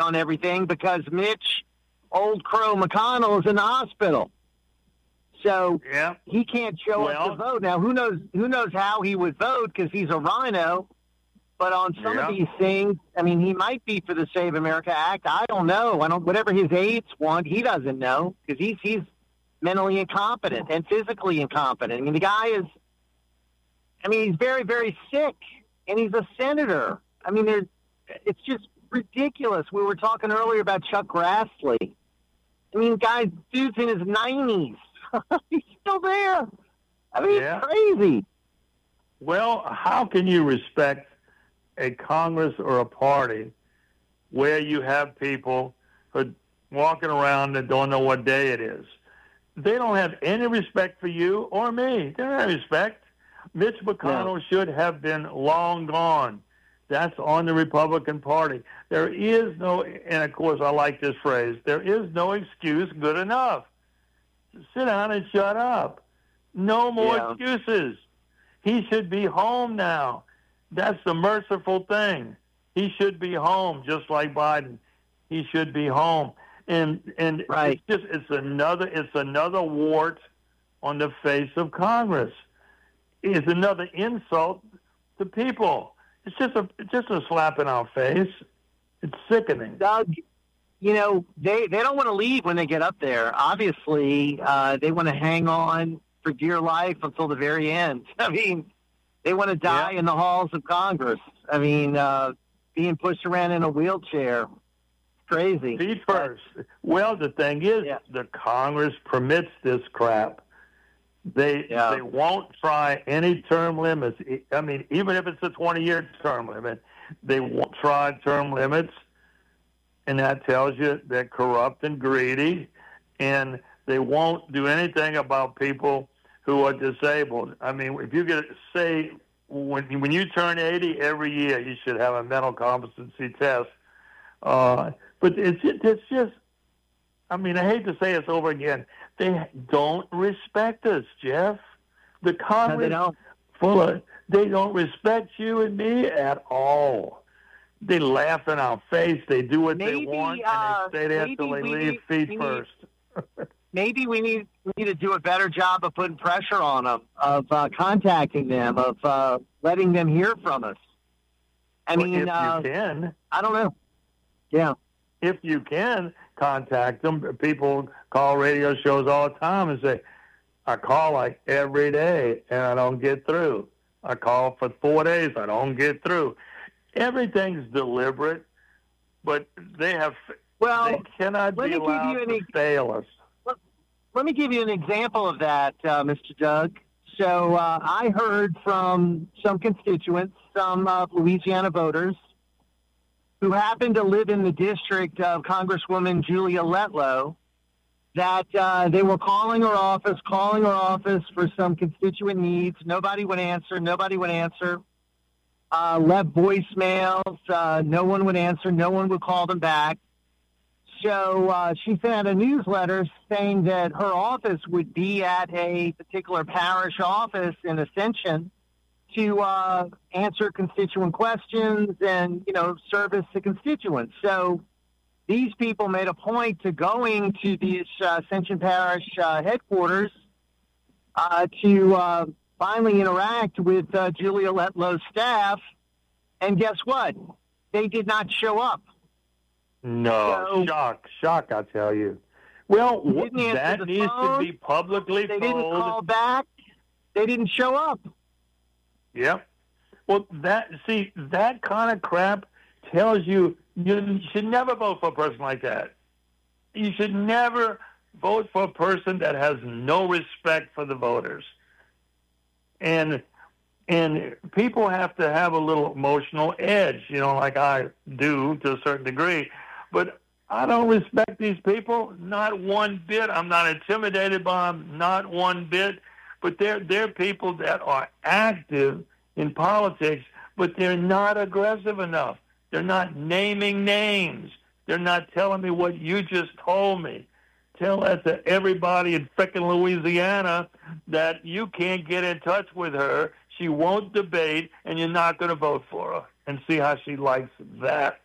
on everything because Mitch, Old Crow McConnell, is in the hospital. So he can't show up to vote. Now, who knows how he would vote because he's a rhino. But on some of these things, I mean, he might be for the Save America Act. I don't know. Whatever his aides want, he doesn't know because he's mentally incompetent and physically incompetent. I mean, the guy is, he's very, very sick, and he's a senator. I mean, it's just ridiculous. We were talking earlier about Chuck Grassley. I mean, dude's in his 90s. He's still there. I mean, it's crazy. Well, how can you respect a Congress or a party where you have people who are walking around and don't know what day it is? They don't have any respect for you or me. They don't have respect. Mitch McConnell should have been long gone. That's on the Republican Party. There is no, and of course I like this phrase, there is no excuse good enough. Sit down and shut up. No more excuses. He should be home now. That's the merciful thing. He should be home, just like Biden. He should be home. And it's another wart on the face of Congress. It's another insult to people. It's just a slap in our face. It's sickening. Doug, they don't want to leave when they get up there. Obviously, they want to hang on for dear life until the very end. I mean, they want to die in the halls of Congress. I mean, being pushed around in a wheelchair. Crazy. Feet first. Well, the thing is, the Congress permits this crap. They won't try any term limits. I mean, even if it's a 20-year term limit, they won't try term limits, and that tells you they're corrupt and greedy, and they won't do anything about people who are disabled. I mean, if you get say when you turn 80 every year, you should have a mental competency test. But it's just. I mean, I hate to say this over again. They don't respect us, Jeff. The Congress they don't respect you and me at all. They laugh in our face. They do what they want, and they stay there until they leave feet first. Maybe we need to do a better job of putting pressure on them, of contacting them, of letting them hear from us. I mean, if you can. I don't know. Yeah. If you can contact them, people call radio shows all the time and say, I call like every day and I don't get through. I call for 4 days, I don't get through. Everything's deliberate, but they cannot be allowed to fail us. Let me give you an example of that, Mr. Doug. So I heard from some constituents, some Louisiana voters, who happened to live in the district of Congresswoman Julia Letlow, that they were calling her office for some constituent needs. Nobody would answer. Left voicemails. No one would answer. No one would call them back. So she sent out a newsletter saying that her office would be at a particular parish office in Ascension to answer constituent questions and, service the constituents. So these people made a point to going to these Ascension Parish headquarters to finally interact with Julia Letlow's staff. And guess what? They did not show up. No, shock, I tell you. Well, that needs to be publicly told. They didn't call back. They didn't show up. Yep. Well, that kind of crap tells you should never vote for a person like that. You should never vote for a person that has no respect for the voters. And people have to have a little emotional edge, like I do to a certain degree. But I don't respect these people, not one bit. I'm not intimidated by them, not one bit. But they're people that are active in politics, but they're not aggressive enough. They're not naming names. They're not telling me what you just told me. Tell that to everybody in frickin' Louisiana that you can't get in touch with her. She won't debate, and you're not going to vote for her. And see how she likes that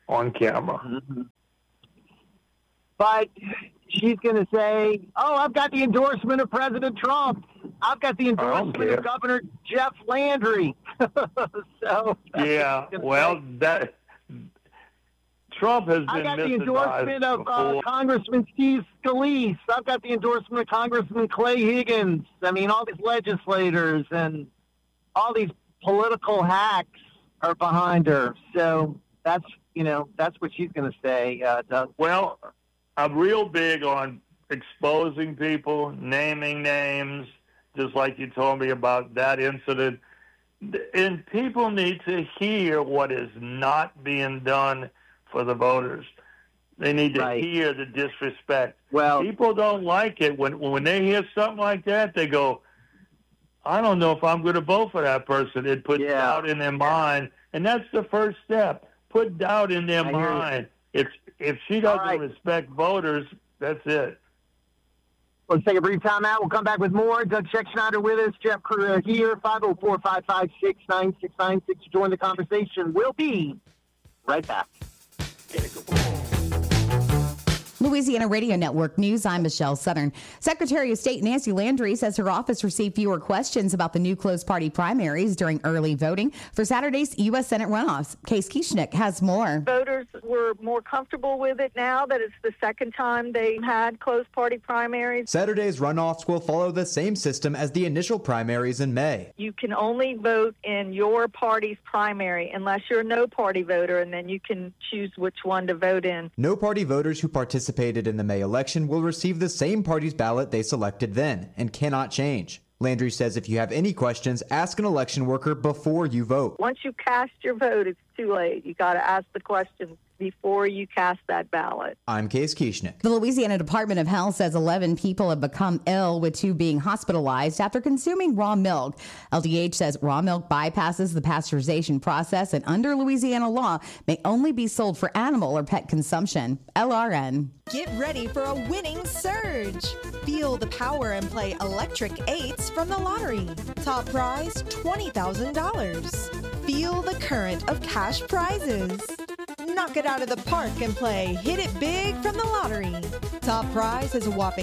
on camera. Mm-hmm. But she's going to say, "Oh, I've got the endorsement of President Trump. I've got the endorsement of Governor Jeff Landry." So yeah, well, that Trump has been. I got the endorsement of Congressman Steve Scalise. I've got the endorsement of Congressman Clay Higgins. I mean, all these legislators and all these political hacks are behind her. So that's what she's going to say, Doug. Well, I'm real big on exposing people, naming names, just like you told me about that incident. And people need to hear what is not being done for the voters. They need to hear the disrespect. Well, people don't like it. When they hear something like that, they go, I don't know if I'm going to vote for that person. It puts doubt in their mind. And that's the first step. Put doubt in their mind. If she doesn't respect voters, that's it. Let's take a brief time out. We'll come back with more. Doug Scheckschneider with us. Jeff Krueger here. 504-556-9696 to join the conversation. We'll be right back. Louisiana Radio Network News, I'm Michelle Southern. Secretary of State Nancy Landry says her office received fewer questions about the new closed party primaries during early voting for Saturday's U.S. Senate runoffs. Case Kieschnick has more. Voters were more comfortable with it now that it's the second time they had closed party primaries. Saturday's runoffs will follow the same system as the initial primaries in May. You can only vote in your party's primary unless you're a no-party voter, and then you can choose which one to vote in. No-party voters who participated in the May election will receive the same party's ballot they selected then and cannot change. Landry says if you have any questions, ask an election worker before you vote. Once you cast your vote, it's too late. You got to ask the questions before you cast that ballot. I'm Case Kieschnick. The Louisiana Department of Health says 11 people have become ill, with 2 being hospitalized after consuming raw milk. LDH says raw milk bypasses the pasteurization process and under Louisiana law may only be sold for animal or pet consumption. LRN. Get ready for a winning surge. Feel the power and play Electric 8s from the lottery. Top prize, $20,000. Feel the current of cash prizes. Knock it out of the park and play Hit It Big from the lottery. Top prize is a whopping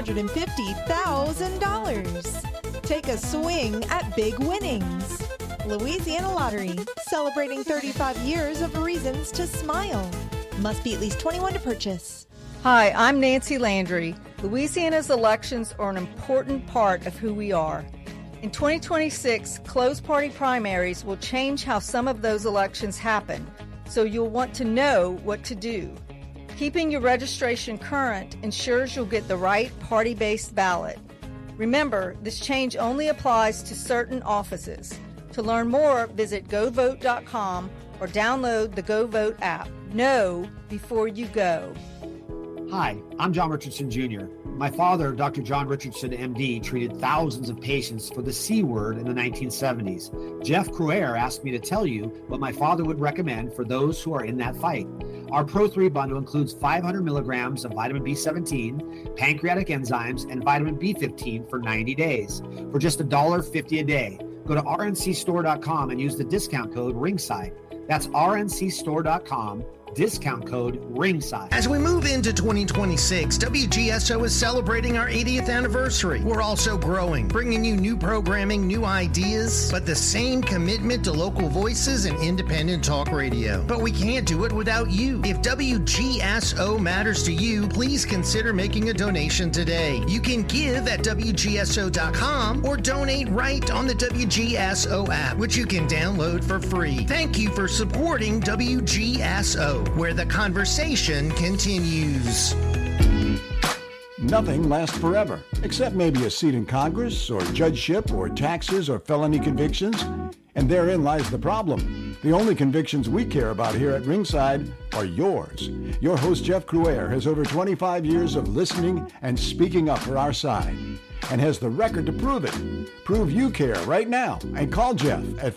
$250,000. Take a swing at big winnings. Louisiana Lottery, celebrating 35 years of reasons to smile. Must be at least 21 to purchase. Hi, I'm Nancy Landry. Louisiana's elections are an important part of who we are. In 2026, closed party primaries will change how some of those elections happen, so you'll want to know what to do. Keeping your registration current ensures you'll get the right party-based ballot. Remember, this change only applies to certain offices. To learn more, visit govote.com or download the GoVote app. Know before you go. Hi, I'm John Richardson Jr. My father, Dr. John Richardson, MD, treated thousands of patients for the C word in the 1970s. Jeff Krueger asked me to tell you what my father would recommend for those who are in that fight. Our Pro 3 bundle includes 500 milligrams of vitamin B17, pancreatic enzymes, and vitamin B15 for 90 days for just $1.50 a day. Go to rncstore.com and use the discount code RINGSIDE. That's rncstore.com. Discount code RINGSIDE. As we move into 2026, WGSO is celebrating our 80th anniversary. We're also growing, bringing you new programming, new ideas, but the same commitment to local voices and independent talk radio. But we can't do it without you. If WGSO matters to you, please consider making a donation today. You can give at WGSO.com or donate right on the WGSO app, which you can download for free. Thank you for supporting WGSO, where the conversation continues. Nothing lasts forever, except maybe a seat in Congress or judgeship or taxes or felony convictions. And therein lies the problem. The only convictions we care about here at Ringside are yours. Your host, Jeff Krueger, has over 25 years of listening and speaking up for our side, and has the record to prove it. Prove you care right now and call Jeff at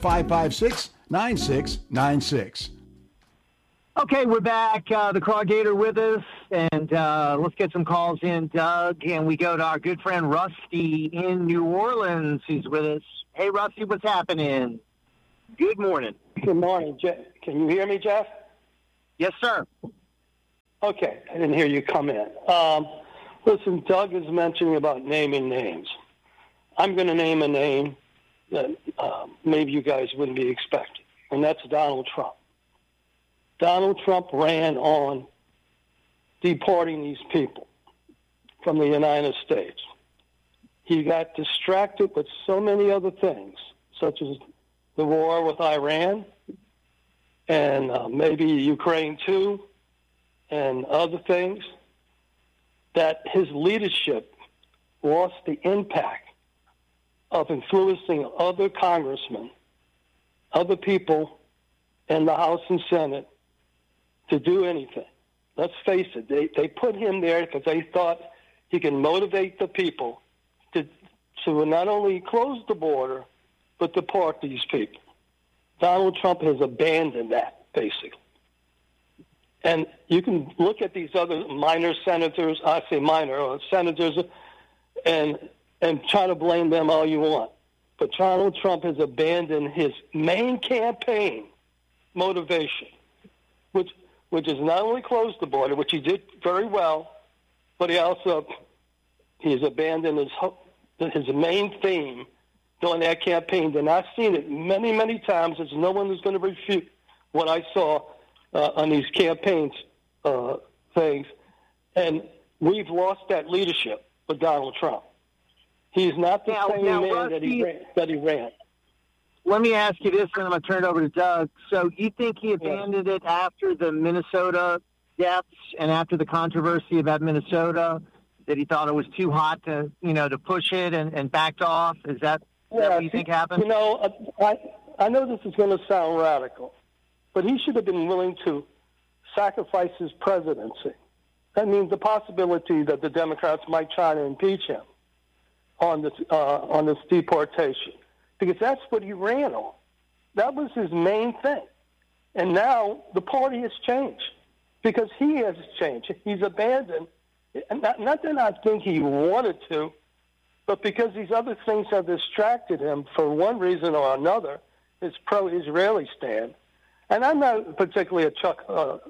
556-9696. Okay, we're back. The Crawgator with us, and let's get some calls in, Doug. And we go to our good friend Rusty in New Orleans, who's with us. Hey, Rusty, what's happening? Good morning. Good morning, Jeff. Can you hear me, Jeff? Yes, sir. Okay, I didn't hear you come in. Listen, Doug is mentioning about naming names. I'm going to name a name that maybe you guys wouldn't be expecting, and that's Donald Trump. Donald Trump ran on deporting these people from the United States. He got distracted with so many other things, such as the war with Iran and maybe Ukraine too, and other things, that his leadership lost the impact of influencing other congressmen, other people in the House and Senate to do anything. Let's face it, they put him there because they thought he can motivate the people to not only close the border, but deport these people. Donald Trump has abandoned that, basically. And you can look at these other minor senators, I say minor, or senators, and try to blame them all you want. But Donald Trump has abandoned his main campaign motivation, which is not only close the border, which he did very well, but he's abandoned his main theme during that campaign. And I've seen it many, many times. There's no one who's going to refute what I saw on these campaigns things. And we've lost that leadership with Donald Trump. He's not the same man Rusty, that he ran. Let me ask you this, and I'm going to turn it over to Doug. So you think he abandoned it after the Minnesota deaths and after the controversy about Minnesota, that he thought it was too hot to push it and backed off? Is that what you think happened? I know this is going to sound radical, but he should have been willing to sacrifice his presidency. That means the possibility that the Democrats might try to impeach him on this deportation, because that's what he ran on. That was his main thing. And now the party has changed because he has changed. He's abandoned, not that I think he wanted to, but because these other things have distracted him for one reason or another, his pro-Israeli stand. And I'm not particularly a Tucker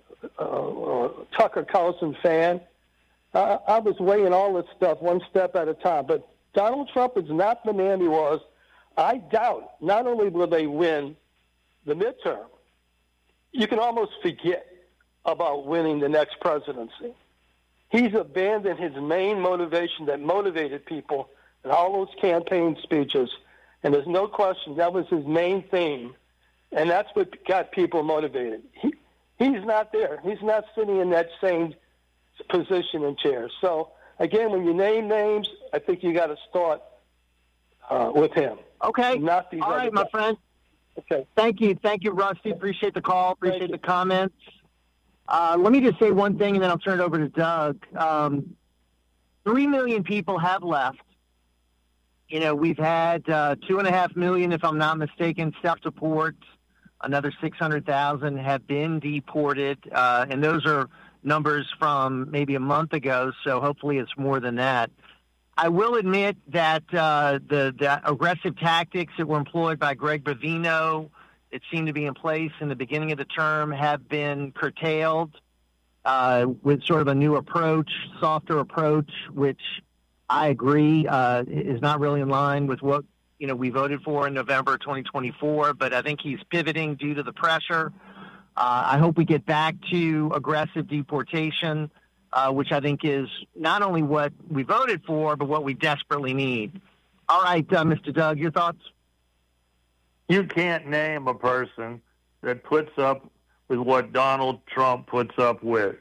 Carlson fan. I was weighing all this stuff one step at a time. But Donald Trump is not the man he was. I doubt not only will they win the midterm, you can almost forget about winning the next presidency. He's abandoned his main motivation that motivated people in all those campaign speeches, and there's no question that was his main theme, and that's what got people motivated. He's not there. He's not sitting in that same position and chair. So, again, when you name names, I think you got to start with him. Okay. Not these all right, my friend. Okay. Thank you, Rusty. Appreciate the call. Appreciate the comments. Let me just say one thing, and then I'll turn it over to Doug. 3 million people have left. We've had 2.5 million, if I'm not mistaken, self-deport. Another 600,000 have been deported, and those are numbers from maybe a month ago, so hopefully it's more than that. I will admit that the aggressive tactics that were employed by Greg Bovino that seemed to be in place in the beginning of the term have been curtailed with sort of a new approach, softer approach, which I agree is not really in line with what we voted for in November 2024, but I think he's pivoting due to the pressure. I hope we get back to aggressive deportation, which I think is not only what we voted for, but what we desperately need. All right, Mr. Doug, your thoughts? You can't name a person that puts up with what Donald Trump puts up with.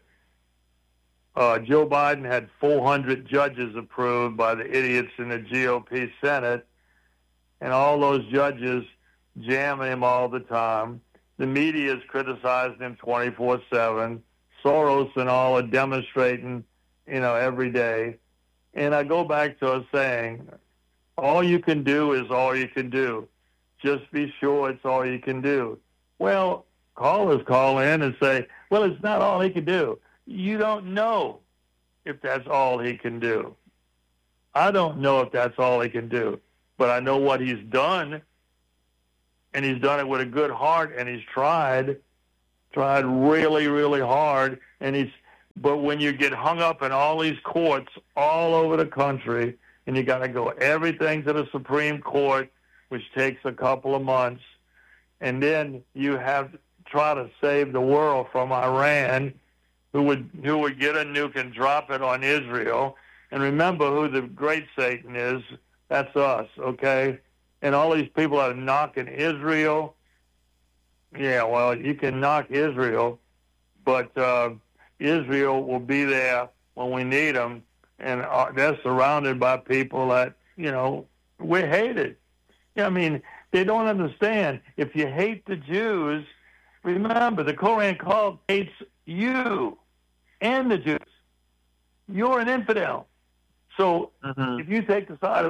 Joe Biden had 400 judges approved by the idiots in the GOP Senate, and all those judges jamming him all the time. The media is criticizing him 24/7. Soros and all are demonstrating, every day. And I go back to a saying, all you can do is all you can do. Just be sure it's all you can do. Well, callers call in and say, well, it's not all he can do. You don't know if that's all he can do. I don't know if that's all he can do, but I know what he's done, and he's done it with a good heart, and he's tried. tried really, really hard, but when you get hung up in all these courts all over the country, and you got to go everything to the Supreme Court, which takes a couple of months, and then you have to try to save the world from Iran, who would get a nuke and drop it on Israel. And remember who the great Satan is. That's us, okay? And all these people are knocking Israel. Yeah, well, you can knock Israel, but Israel will be there when we need them, and they're surrounded by people that, we're hated. I mean, they don't understand. If you hate the Jews, remember, the Koran cult hates you and the Jews. You're an infidel. So if you take the side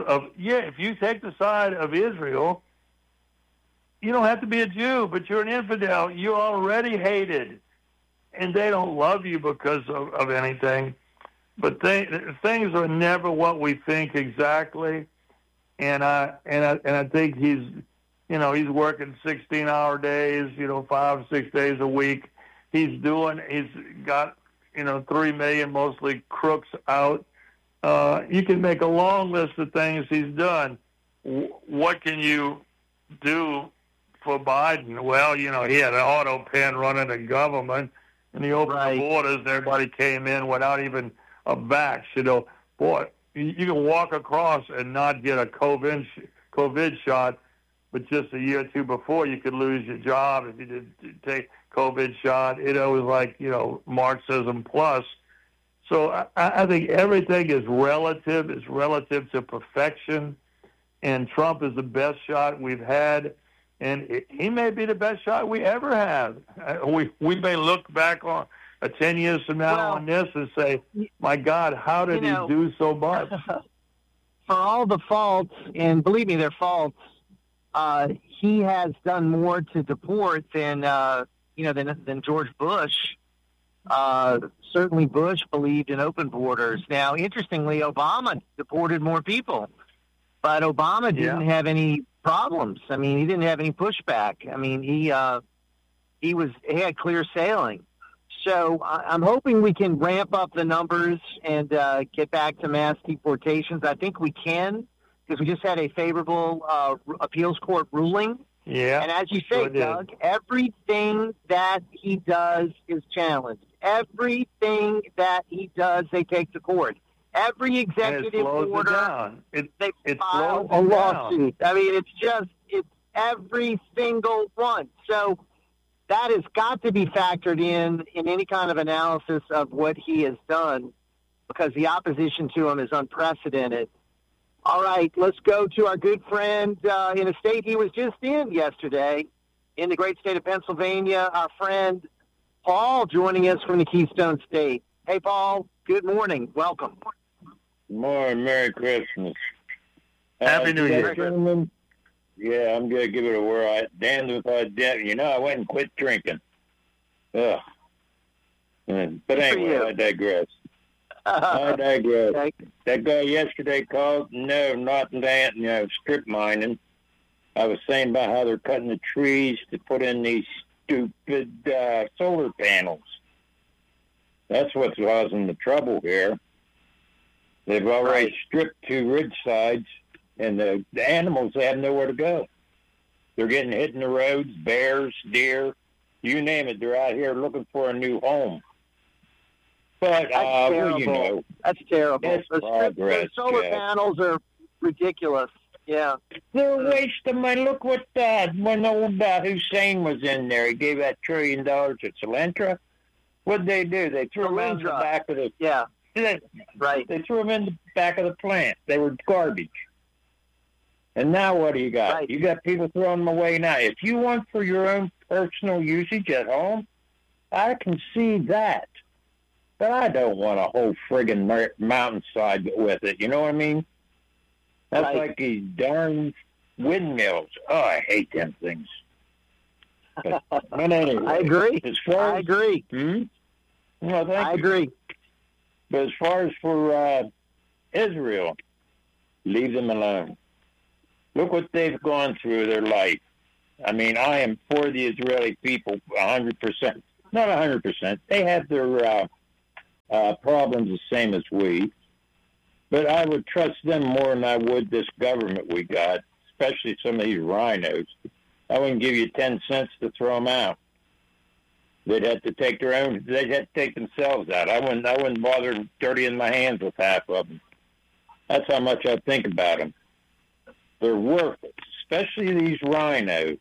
of Israel, you don't have to be a Jew, but you're an infidel. You're already hated, and they don't love you because of anything. But things are never what we think exactly. And I think he's working 16-hour days, 5, 6 days a week. He's got 3 million mostly crooks out. You can make a long list of things he's done. What can you do for Biden? Well, he had an auto pen running the government, and he opened the borders, and everybody came in without even a vax. Boy, you can walk across and not get a COVID shot, but just a year or two before, you could lose your job if you didn't take COVID shot. It was like, Marxism plus. So I think everything is relative. It's relative to perfection. And Trump is the best shot we've had. And he may be the best shot we ever have. We may look back on 10 years from now on this and say, my God, how did he do so much? For all the faults, and believe me, they're faults, he has done more to deport than George Bush. Certainly Bush believed in open borders. Now, interestingly, Obama deported more people, but Obama didn't have any problems. I mean, he didn't have any pushback. I mean, he had clear sailing. So I'm hoping we can ramp up the numbers and get back to mass deportations. I think we can, because we just had a favorable appeals court ruling. Yeah. And as you say, Doug, everything that he does is challenged. Everything that he does, they take to court. Every executive order, they file a lawsuit. I mean, it's every single one. So that has got to be factored in any kind of analysis of what he has done, because the opposition to him is unprecedented. All right, let's go to our good friend in a state he was just in yesterday, in the great state of Pennsylvania, our friend Paul joining us from the Keystone State. Hey, Paul, good morning. Welcome. Good morning. Merry Christmas. Happy New Year. Gentlemen, yeah, I'm going to give it a whirl. Damned if I did. I went and quit drinking. Ugh. But anyway, I digress. Okay. That guy yesterday called. No, not that. Strip mining. I was saying about how they're cutting the trees to put in these stupid solar panels. That's what's causing the trouble here. They've already stripped 2 ridge sides, and the animals, they have nowhere to go. They're getting hit in the roads, bears, deer, you name it. They're out here looking for a new home. But, That's terrible. The solar panels are ridiculous. Yeah. They're a waste of money. Look what when old Hussein was in there. He gave that $1 trillion to Solyndra. What'd they do? They threw them in the back of the... Yeah. Right. They threw them in the back of the plant. They were garbage. And now what do you got? Right. You got people throwing them away now. If you want for your own personal usage at home, I can see that. But I don't want a whole friggin' mountainside with it. You know what I mean? That's like these darn windmills. Oh, I hate them things. But anyway, I agree. I agree. Well, thank you. Agree. But as far as for Israel, leave them alone. Look what they've gone through their life. I mean, I am for the Israeli people 100%. not 100%. They have their problems the same as we. But I would trust them more than I would this government we got, especially some of these rhinos. I wouldn't give you 10 cents to throw them out. They'd have to take themselves out. I wouldn't bother dirtying my hands with half of them. That's how much I think about them. They're worthless, especially these rhinos.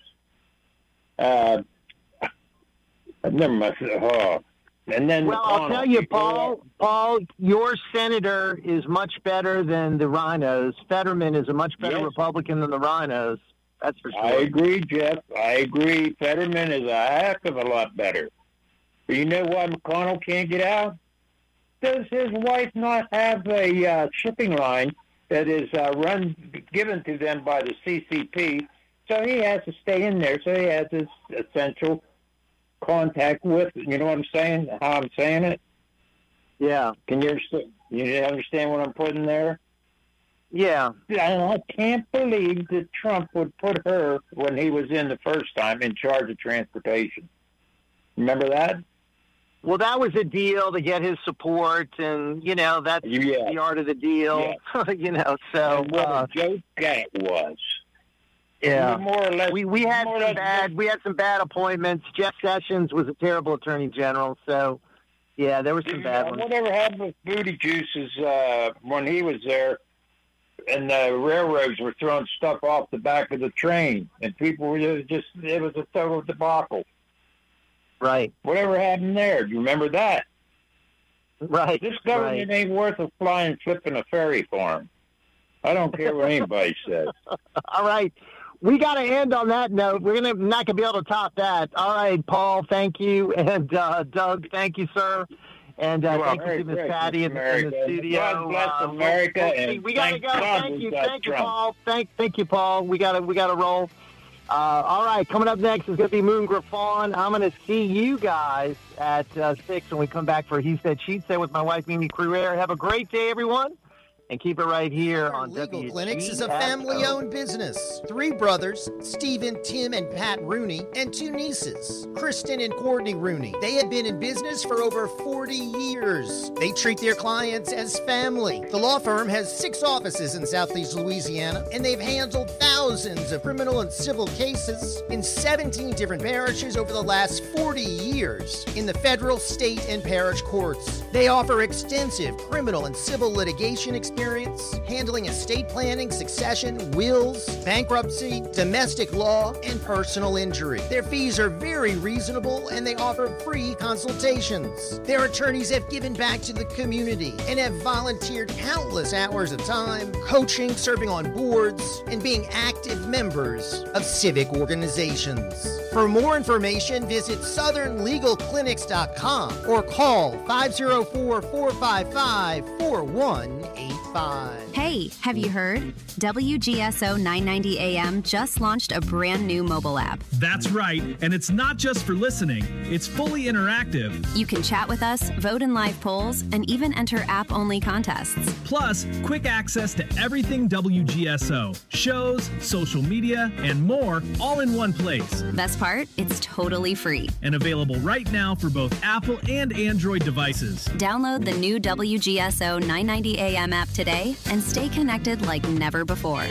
Never mind. Oh. And then well, I'll tell you, Paul, your senator is much better than the rhinos. Fetterman is a much better Republican than the rhinos. That's for sure. I agree, Jeff. I agree. Fetterman is a heck of a lot better. But you know why McConnell can't get out? Does his wife not have a shipping line that is given to them by the CCP? So he has to stay in there. So he has his essential contact with, you know what I'm saying? How I'm saying it? Yeah. Can you understand what I'm putting there? Yeah. I can't believe that Trump would put her, when he was in the first time, in charge of transportation. Remember that? Well, that was a deal to get his support, and, you know, that's the art of the deal. Yeah. You know, so... And what a joke that was. Yeah, more or less. We had some bad appointments. Jeff Sessions was a terrible attorney general, so yeah, there were some bad ones. Whatever happened with Booty Juices when he was there, and the railroads were throwing stuff off the back of the train, and people were it was a total debacle. Right. Whatever happened there? Do you remember that? Right. This government ain't worth a flying flipping a ferry farm. I don't care what anybody says. All right. We got to end on that note. We're not going to be able to top that. All right, Paul, thank you. And Doug, thank you, sir. And thank you to Miss Patty in the studio. God bless America. And we got to go. Thank you, Paul. Thank you, Paul. We got to roll. All right, coming up next is going to be Moon Griffon. I'm going to see you guys at 6 when we come back for He Said, She Said with my wife, Mimi Cruere. Have a great day, everyone. And keep it right here on Legal WGSO. Clinics is a family-owned business. 3 brothers, Stephen, Tim, and Pat Rooney, and 2 nieces, Kristen and Courtney Rooney. They have been in business for over 40 years. They treat their clients as family. The law firm has 6 offices in Southeast Louisiana, and they've handled thousands of criminal and civil cases in 17 different parishes over the last 40 years in the federal, state, and parish courts. They offer extensive criminal and civil litigation experience, handling estate planning, succession, wills, bankruptcy, domestic law, and personal injury. Their fees are very reasonable, and they offer free consultations. Their attorneys have given back to the community and have volunteered countless hours of time, coaching, serving on boards, and being active members of civic organizations. For more information, visit southernlegalclinics.com or call 504-455-4185. Hey, have you heard? WGSO 990 AM just launched a brand new mobile app. That's right, and it's not just for listening. It's fully interactive. You can chat with us, vote in live polls, and even enter app-only contests. Plus, quick access to everything WGSO. Shows, social media, and more, all in one place. Best part? It's totally free. And available right now for both Apple and Android devices. Download the new WGSO 990 AM app today and stay connected like never before.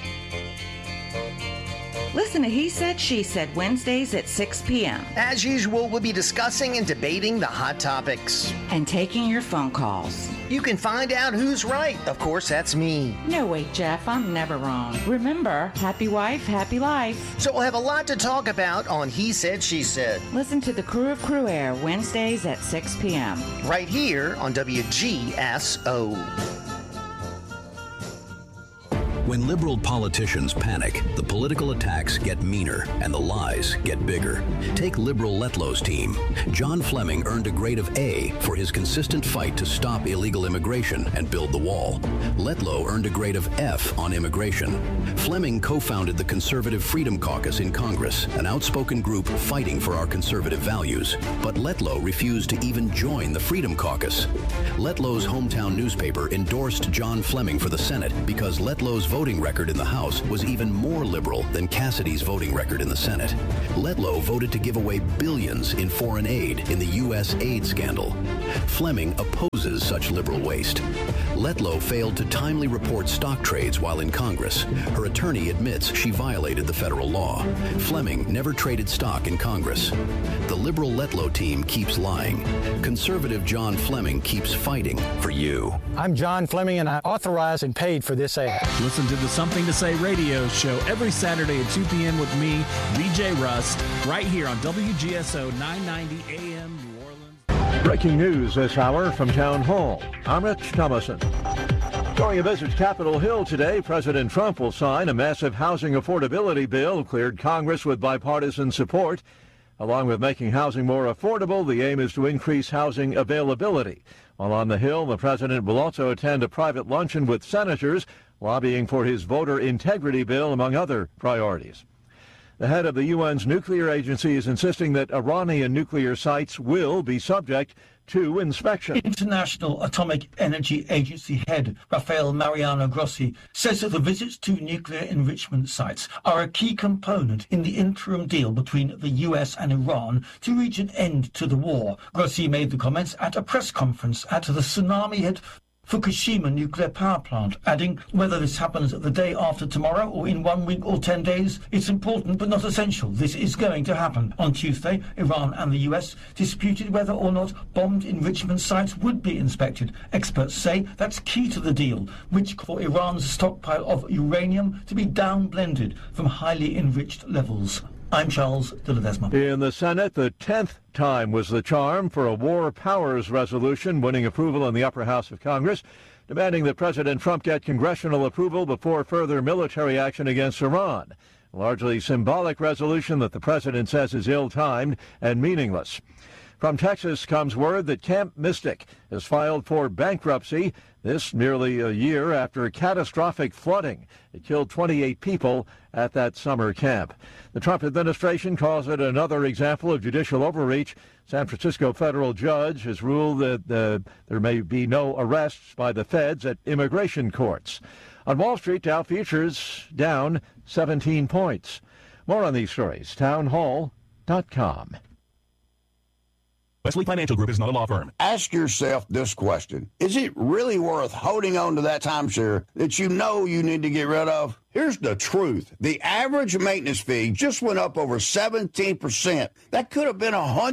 Listen to He Said, She Said Wednesdays at 6 p.m. As usual, we'll be discussing and debating the hot topics. And taking your phone calls. You can find out who's right. Of course, that's me. No, wait, Jeff, I'm never wrong. Remember, happy wife, happy life. So we'll have a lot to talk about on He Said, She Said. Listen to the Crew of Cruere Wednesdays at 6 p.m. Right here on WGSO. When liberal politicians panic, the political attacks get meaner and the lies get bigger. Take liberal Letlow's team. John Fleming earned a grade of A for his consistent fight to stop illegal immigration and build the wall. Letlow earned a grade of F on immigration. Fleming co-founded the Conservative Freedom Caucus in Congress, an outspoken group fighting for our conservative values. But Letlow refused to even join the Freedom Caucus. Letlow's hometown newspaper endorsed John Fleming for the Senate because Letlow's vote voting record in the House was even more liberal than Cassidy's voting record in the Senate. Letlow voted to give away billions in foreign aid in the U.S. aid scandal. Fleming opposes such liberal waste. Letlow failed to timely report stock trades while in Congress. Her attorney admits she violated the federal law. Fleming never traded stock in Congress. The liberal Letlow team keeps lying. Conservative John Fleming keeps fighting for you. I'm John Fleming, and I authorized and paid for this ad. Listen to the Something to Say radio show every Saturday at 2 p.m. with me, BJ Rust, right here on WGSO 990 AM New Orleans. Breaking news this hour from Town Hall. I'm Rich Thomason. During a visit to Capitol Hill today, President Trump will sign a massive housing affordability bill, cleared Congress with bipartisan support. Along with making housing more affordable, the aim is to increase housing availability. While on the Hill, the president will also attend a private luncheon with senators, lobbying for his voter integrity bill, among other priorities. The head of the UN's nuclear agency is insisting that Iranian nuclear sites will be subject to inspection. International Atomic Energy Agency head Rafael Mariano Grossi says that the visits to nuclear enrichment sites are a key component in the interim deal between the US and Iran to reach an end to the war. Grossi made the comments at a press conference at the tsunami-hit Fukushima nuclear power plant, adding, whether this happens the day after tomorrow or in 1 week or 10 days, it's important but not essential. This is going to happen. On Tuesday, Iran and the US disputed whether or not bombed enrichment sites would be inspected. Experts say that's key to the deal, which for Iran's stockpile of uranium to be down-blended from highly enriched levels. I'm Charles de Ledesma. In the Senate, the 10th time was the charm for a War Powers resolution, winning approval in the upper house of Congress, demanding that President Trump get congressional approval before further military action against Iran. A largely symbolic resolution that the president says is ill-timed and meaningless. From Texas comes word that Camp Mystic has filed for bankruptcy, this nearly a year after catastrophic flooding. It killed 28 people at that summer camp. The Trump administration calls it another example of judicial overreach. San Francisco federal judge has ruled that there may be no arrests by the feds at immigration courts. On Wall Street, Dow futures down 17 points. More on these stories, townhall.com. Wesley Financial Group is not a law firm. Ask yourself this question. Is it really worth holding on to that timeshare that you know you need to get rid of? Here's the truth. The average maintenance fee just went up over 17%. That could have been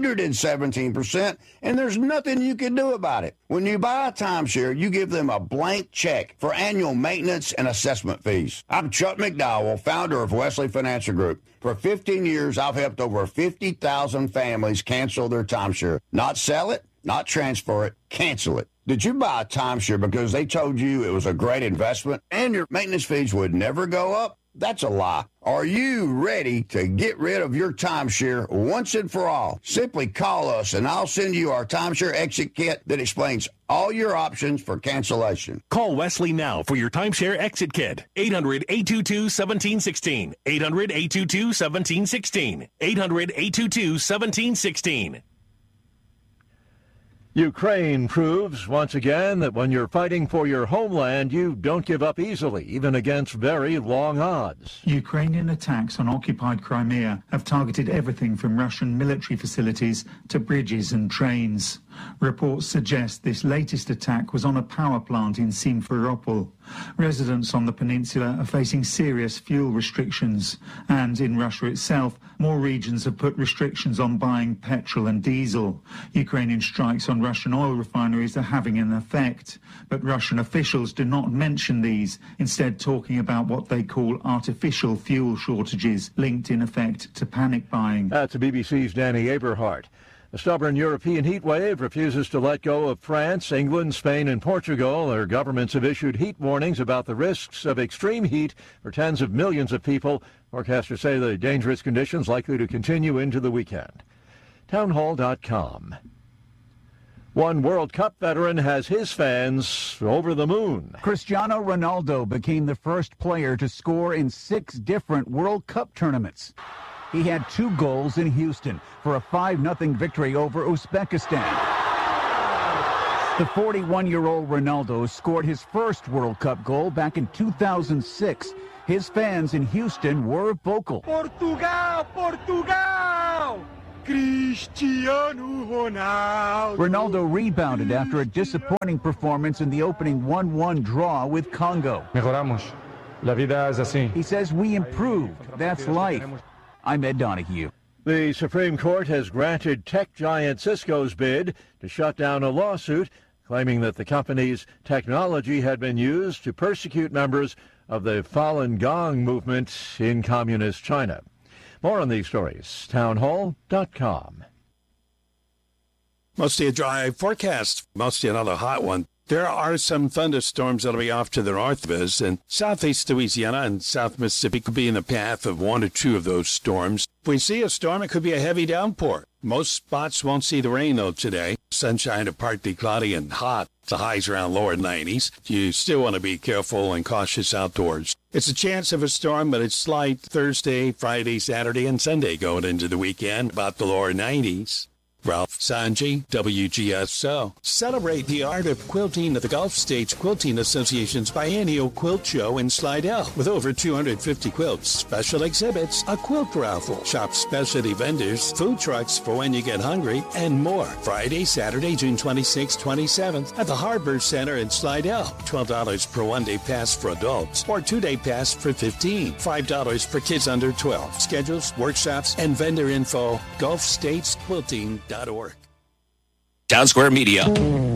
117%, and there's nothing you can do about it. When you buy a timeshare, you give them a blank check for annual maintenance and assessment fees. I'm Chuck McDowell, founder of Wesley Financial Group. For 15 years, I've helped over 50,000 families cancel their timeshare. Not sell it, not transfer it, cancel it. Did you buy a timeshare because they told you it was a great investment and your maintenance fees would never go up? That's a lie. Are you ready to get rid of your timeshare once and for all? Simply call us and I'll send you our timeshare exit kit that explains all your options for cancellation. Call Wesley now for your timeshare exit kit. 800-822-1716. 800-822-1716. 800-822-1716. Ukraine proves once again that when you're fighting for your homeland, you don't give up easily, even against very long odds. Ukrainian attacks on occupied Crimea have targeted everything from Russian military facilities to bridges and trains. Reports suggest this latest attack was on a power plant in Simferopol. Residents on the peninsula are facing serious fuel restrictions, and in Russia itself, more regions have put restrictions on buying petrol and diesel. Ukrainian strikes on Russian oil refineries are having an effect, but Russian officials do not mention these, instead talking about what they call artificial fuel shortages, linked in effect to panic buying. That's BBC's Danny Aberhart. A stubborn European heat wave refuses to let go of France, England, Spain, and Portugal. Their governments have issued heat warnings about the risks of extreme heat for tens of millions of people. Forecasters say the dangerous conditions likely to continue into the weekend. Townhall.com. One World Cup veteran has his fans over the moon. Cristiano Ronaldo became the first player to score in 6 different World Cup tournaments. He had 2 goals in Houston for a 5-0 victory over Uzbekistan. The 41-year-old Ronaldo scored his first World Cup goal back in 2006. His fans in Houston were vocal. Portugal! Portugal! Cristiano Ronaldo. Ronaldo rebounded after a disappointing performance in the opening 1-1 draw with Congo. Mejoramos. La vida es así. He says we improved. That's life. I'm Ed Donahue. The Supreme Court has granted tech giant Cisco's bid to shut down a lawsuit claiming that the company's technology had been used to persecute members of the Falun Gong movement in communist China. More on these stories, townhall.com. Mostly a dry forecast, mostly another hot one. There are some thunderstorms that'll be off to the north of us, and southeast Louisiana and south Mississippi could be in the path of one or two of those storms. If we see a storm, it could be a heavy downpour. Most spots won't see the rain, though, today. Sunshine to partly cloudy and hot. The highs around lower 90s. You still want to be careful and cautious outdoors. It's a chance of a storm, but it's slight Thursday, Friday, Saturday, and Sunday going into the weekend, about the lower 90s. Ralph Sanji, WGSO. Celebrate the art of quilting at the Gulf States Quilting Association's biennial quilt show in Slidell. With over 250 quilts, special exhibits, a quilt raffle, shop specialty vendors, food trucks for when you get hungry, and more. Friday, Saturday, June 26th, 27th at the Harbor Center in Slidell. $12 per one-day pass for adults or two-day pass for $15. $5 for kids under 12. Schedules, workshops, and vendor info, GulfStatesQuilting.org. Town Square Media.